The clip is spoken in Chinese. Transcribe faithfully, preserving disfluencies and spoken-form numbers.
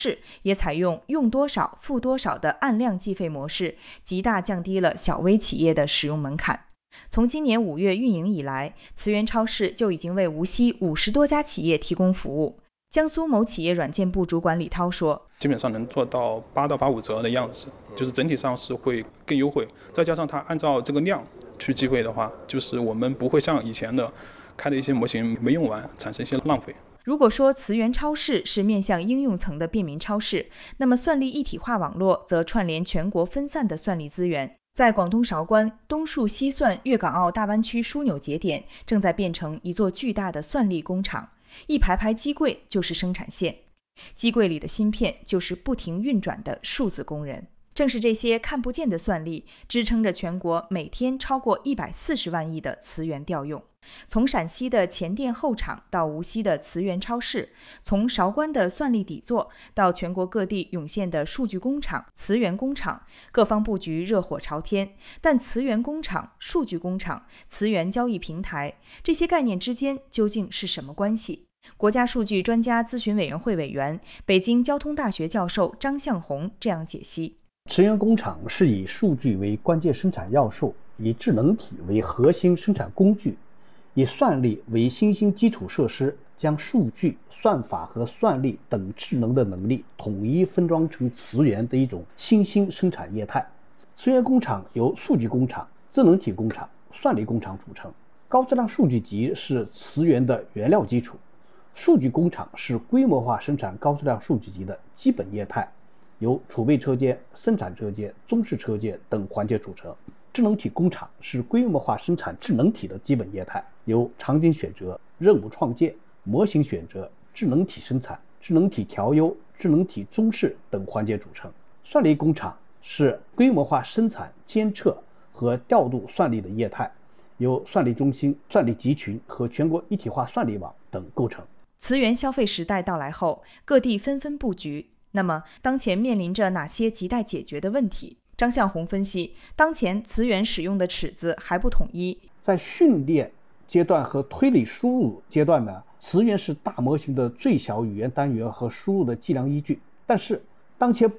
市也采用用多少付多少的按量计费模式，极大降低了小微企业的使用门槛。从今年五月运营以来，慈源超市就已经为无锡五十多家企业提供服务。江苏某企业软件部主管李涛说， 基本上能做到八到八五折的样子，就是整体上是会更优惠，再加上它按照这个量去计费的话，就是我们不会像以前的开的一些模型没用完产生一些浪费。 如果说慈源超市是面向应用层的便民超市，那么算力一体化网络则串联全国分散的算力资源。在广东韶关，东数西算粤港澳大湾区枢纽节点正在变成一座巨大的算力工厂，一排排机柜就是生产线，机柜里的芯片就是不停运转的数字工人。正是这些看不见的算力，支撑着全国每天超过一百四十万亿的磁源调用。从陕西的前店后厂到无锡的磁源超市，从韶关的算力底座到全国各地涌现的数据工厂、磁源工厂，各方布局热火朝天。但磁源工厂、数据工厂、磁源交易平台这些概念之间究竟是什么关系？国家数据专家咨询委员会委员、北京交通大学教授张向红这样解析： 磁源工厂是以数据为关键生产要素，以智能体为核心生产工具，以算力为新兴基础设施，将数据、算法和算力等智能的能力统一分装成磁源的一种新兴生产业态。磁源工厂由数据工厂、智能体工厂、算力工厂组成。高质量数据集是磁源的原料基础，数据工厂是规模化生产高质量数据集的基本业态，由储备车间、生产车间、中式车间等环节组成。智能体工厂是规模化生产智能体的基本业态，由场景选择、任务创建、模型选择、智能体生产、智能体调优、智能体中式等环节组成。算力工厂是规模化生产、监测和调度算力的业态，由算力中心、算力集群和全国一体化算力网等构成。 磁源消费时代到来后，各地纷纷布局。那么，当前面临着哪些亟待解决的问题？张向红分析，当前磁源使用的尺子还不统一。 在训练阶段和推理输入阶段呢，磁源是大模型的最小语言单元和输入的计量依据。但是，当前